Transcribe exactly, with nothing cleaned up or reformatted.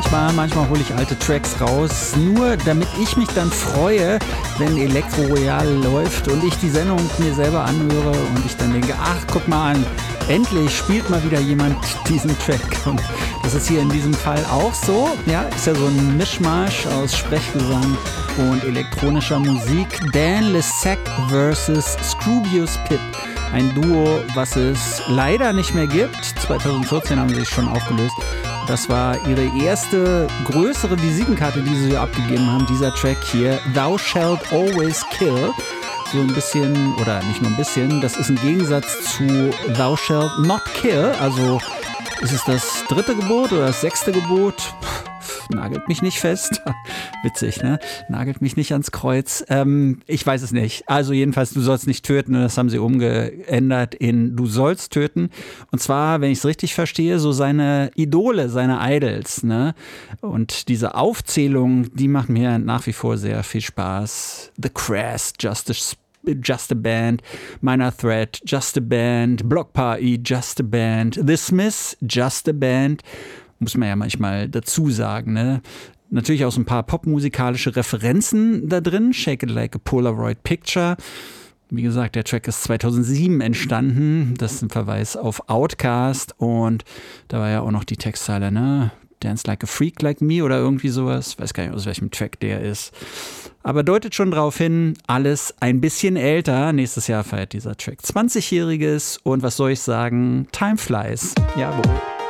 manchmal, manchmal hole ich alte Tracks raus, nur damit ich mich dann freue, wenn Elektro Royal läuft und ich die Sendung mir selber anhöre und ich dann denke, ach, guck mal an, endlich spielt mal wieder jemand diesen Track. Und das ist hier in diesem Fall auch so. Ja, ist ja so ein Mischmasch aus Sprechgesang und elektronischer Musik. Dan Lessac versus Scroobius Pip. Ein Duo, was es leider nicht mehr gibt. zwanzig vierzehn haben sie sich schon aufgelöst. Das war ihre erste größere Visitenkarte, die sie abgegeben haben. Dieser Track hier, Thou Shalt Always Kill. So ein bisschen, oder nicht nur ein bisschen, das ist ein Gegensatz zu Thou Shalt Not Kill. Also ist es das dritte Gebot oder das sechste Gebot? Pff, nagelt mich nicht fest. Witzig, ne? Nagelt mich nicht ans Kreuz. Ähm, ich weiß es nicht. Also jedenfalls, du sollst nicht töten. Und das haben sie umgeändert in Du sollst töten. Und zwar, wenn ich es richtig verstehe, so seine Idole, seine Idols, ne? Und diese Aufzählung, die macht mir nach wie vor sehr viel Spaß. The Crass, Justice Just a Band, Minor Threat, Just a Band, Block Party, Just a Band, The Smiths, Just a Band, muss man ja manchmal dazu sagen, ne? Natürlich auch so ein paar popmusikalische Referenzen da drin, Shake It Like a Polaroid Picture. Wie gesagt, der Track ist zweitausendsieben entstanden, das ist ein Verweis auf Outkast und da war ja auch noch die Textzeile, ne? Dance Like a Freak Like Me oder irgendwie sowas. Weiß gar nicht, aus welchem Track der ist. Aber deutet schon darauf hin, alles ein bisschen älter. Nächstes Jahr feiert dieser Track zwanzigjähriges und was soll ich sagen? Time flies. Jawohl.